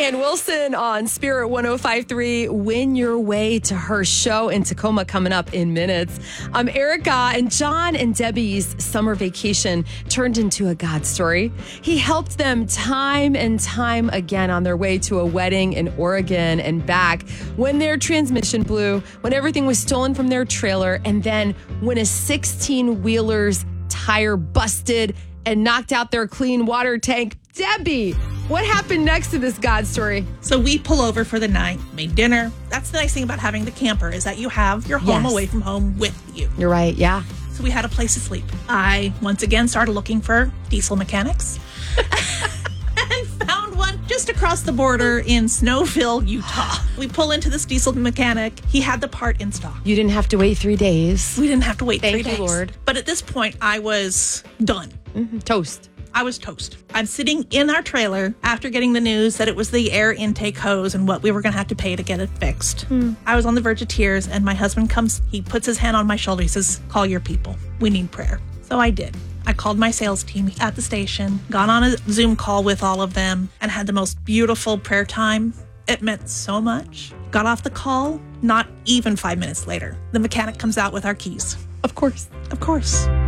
Diane Wilson on Spirit 105.3. Win your way to her show in Tacoma coming up in minutes. I'm Erica, and John and Debbie's summer vacation turned into a God story. He helped them time and time again on their way to a wedding in Oregon and back when their transmission blew, when everything was stolen from their trailer, and then when a 16-wheeler's tire busted and knocked out their clean water tank. Debbie, what happened next to this God story? So we pull over for the night, made dinner. That's the nice thing about having the camper is that you have your home away from home with you. You're right, yeah. So we had a place to sleep. I, once again, started looking for diesel mechanics and found one just across the border in Snowville, Utah. We pull into this diesel mechanic. He had the part in stock. You didn't have to wait 3 days. We didn't have to wait 3 Thank days. you, Lord. But at this point, I was done. Toast. I was toast. I'm sitting in our trailer after getting the news that it was the air intake hose and what we were going to have to pay to get it fixed. I was on the verge of tears, and my husband comes, he puts his hand on my shoulder. He says, "Call your people. We need prayer." So I did. I called my sales team at the station, got on a Zoom call with all of them, and had the most beautiful prayer time. It meant so much. Got off the call, not even 5 minutes later. The mechanic comes out with our keys. Of course. Of course.